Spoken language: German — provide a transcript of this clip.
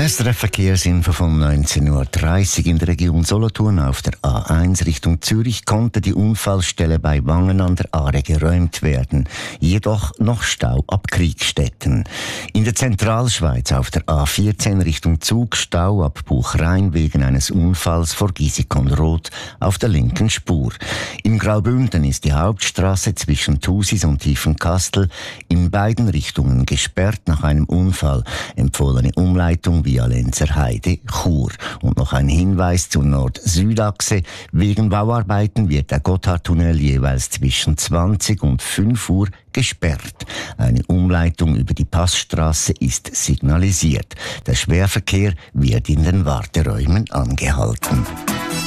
SRF Verkehrsinfo von 19.30 Uhr in der Region Solothurn auf der A1 Richtung Zürich konnte die Unfallstelle bei Wangen an der Aare geräumt werden. Jedoch noch Stau ab Kriegstetten. In der Zentralschweiz auf der A14 Richtung Zug Stau ab Buchrein wegen eines Unfalls vor Gisikon-Roth auf der linken Spur. In Graubünden ist die Hauptstrasse zwischen Thusis und Tiefenkastel in beiden Richtungen gesperrt nach einem Unfall. Empfohlene Umleitung via Lenzer Heide, Chur. Und noch ein Hinweis zur Nord-Süd-Achse. Wegen Bauarbeiten wird der Gotthardtunnel jeweils zwischen 20 und 5 Uhr gesperrt. Eine Umleitung über die Passstraße ist signalisiert. Der Schwerverkehr wird in den Warteräumen angehalten.